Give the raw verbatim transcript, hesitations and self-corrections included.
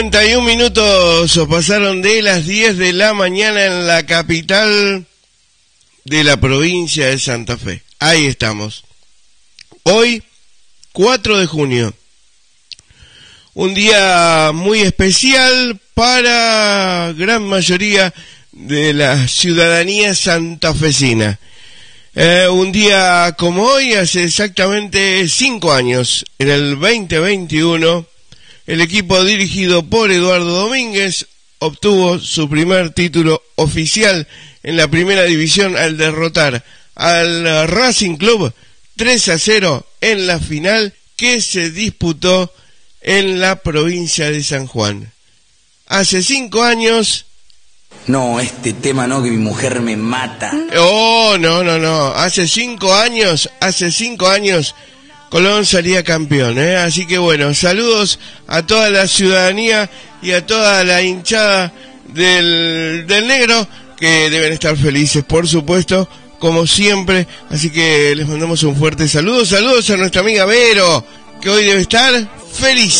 treinta y un minutos pasaron de las diez de la mañana en la capital de la provincia de Santa Fe. Ahí estamos. Hoy, cuatro de junio. Un día muy especial para gran mayoría de la ciudadanía santafesina. Eh, un día como hoy, hace exactamente cinco años, en el veinte veintiuno, el equipo dirigido por Eduardo Domínguez obtuvo su primer título oficial en la primera división al derrotar al Racing Club tres a cero en la final que se disputó en la provincia de San Juan. Hace cinco años... No, este tema no, que mi mujer me mata. Oh, no, no, no. Hace cinco años, hace cinco años, Colón salía campeón, ¿eh? Así que bueno, saludos a toda la ciudadanía y a toda la hinchada del, del negro, que deben estar felices, por supuesto, como siempre. Así que les mandamos un fuerte saludo. Saludos a nuestra amiga Vero, que hoy debe estar feliz.